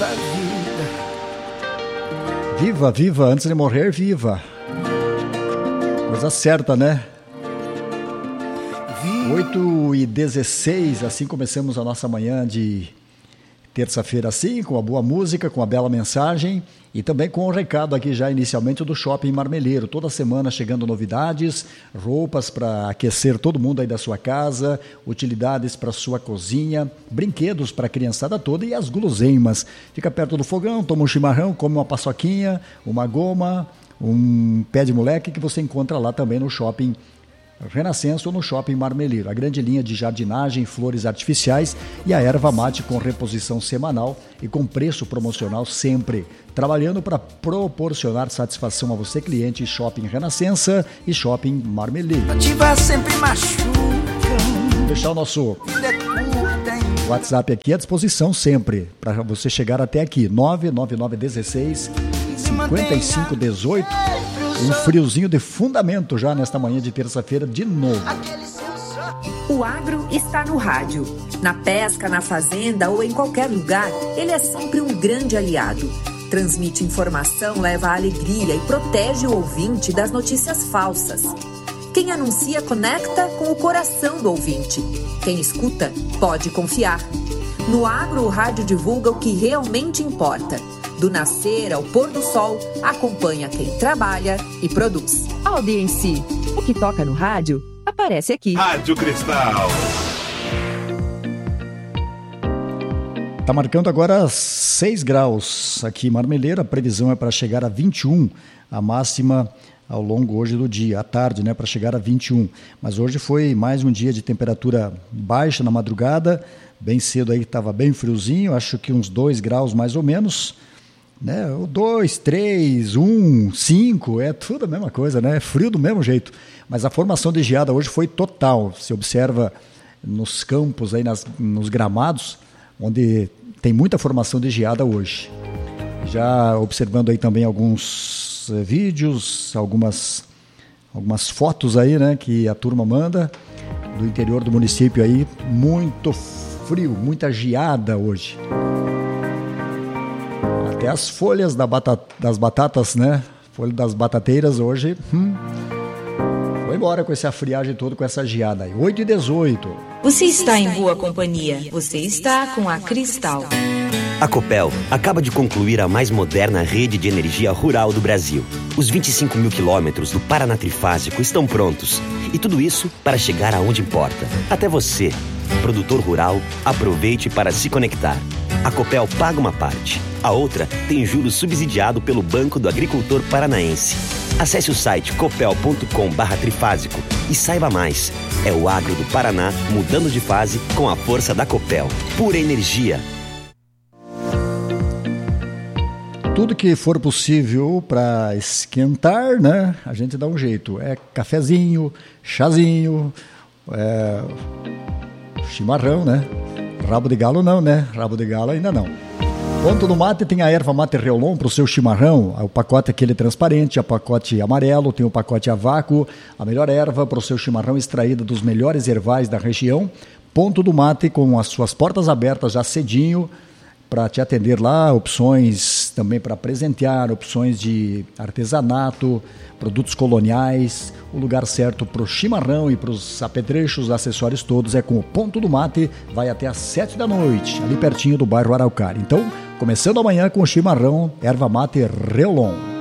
nessa vida. Viva, viva, antes de morrer, viva. Coisa certa, né? 8h16, assim começamos a nossa manhã de terça-feira, assim, com a boa música, com a bela mensagem e também com o recado aqui já inicialmente do Shopping Marmeleiro. Toda semana chegando novidades, roupas para aquecer todo mundo aí da sua casa, utilidades para sua cozinha, brinquedos para a criançada toda e as guloseimas. Fica perto do fogão, toma um chimarrão, come uma paçoquinha, uma goma, um pé de moleque que você encontra lá também no Shopping Renascença ou no Shopping Marmeleiro. A grande linha de jardinagem, flores artificiais e a erva mate com reposição semanal e com preço promocional sempre. Trabalhando para proporcionar satisfação a você, cliente. Shopping Renascença e Shopping Marmeleiro. Ativa sempre machuca. Vou deixar o nosso WhatsApp aqui à disposição sempre, para você chegar até aqui. 99916 5518. Um friozinho de fundamento já nesta manhã de terça-feira de novo. O agro está no rádio. Na pesca, na fazenda ou em qualquer lugar, ele é sempre um grande aliado. Transmite informação, leva alegria e protege o ouvinte das notícias falsas. Quem anuncia conecta com o coração do ouvinte. Quem escuta pode confiar. No agro, o rádio divulga o que realmente importa. Do nascer ao pôr do sol, acompanha quem trabalha e produz. Audiência. O que toca no rádio, aparece aqui. Rádio Cristal. Tá marcando agora 6 graus aqui em Marmeleiro. A previsão é para chegar a 21, a máxima ao longo hoje do dia, à tarde, né, para chegar a 21. Mas hoje foi mais um dia de temperatura baixa na madrugada, bem cedo aí estava bem friozinho, acho que uns 2 graus mais ou menos. Né? 2, 3, 1, 5, é tudo a mesma coisa, né? Frio do mesmo jeito. Mas a formação de geada hoje foi total. Se observa nos campos, aí nos gramados, onde tem muita formação de geada hoje. Já observando aí também alguns vídeos, algumas fotos aí, né? Que a turma manda do interior do município aí. Muito frio, muita geada hoje. Até as folhas das batatas, né? Folha das batateiras hoje. Foi embora com essa friagem toda, com essa geada aí. 8h18. Você está em boa companhia. Você está com a Cristal. A Copel acaba de concluir a mais moderna rede de energia rural do Brasil. Os 25 mil quilômetros do Paraná Trifásico estão prontos. E tudo isso para chegar aonde importa. Até você, produtor rural, aproveite para se conectar. A Copel paga uma parte. A outra tem juros subsidiado pelo Banco do Agricultor Paranaense. Acesse o site copel.com/trifásico e saiba mais. É o agro do Paraná mudando de fase com a força da Copel. Pura energia. Tudo que for possível para esquentar, né? A gente dá um jeito. É cafezinho, chazinho, chimarrão, né? Rabo de galo não, né? Rabo de galo ainda não. Ponto do Mate tem a erva mate Reolon para o seu chimarrão. O pacote aquele transparente, o pacote amarelo, tem o pacote a vácuo. A melhor erva para o seu chimarrão extraída dos melhores ervais da região. Ponto do Mate com as suas portas abertas já cedinho para te atender lá. Opções também para presentear, opções de artesanato, produtos coloniais. O lugar certo para o chimarrão e para os apetrechos, acessórios todos é com o Ponto do Mate. Vai até às 7 da noite, ali pertinho do bairro Araucária. Então, começando amanhã com o chimarrão, erva mate Reolon.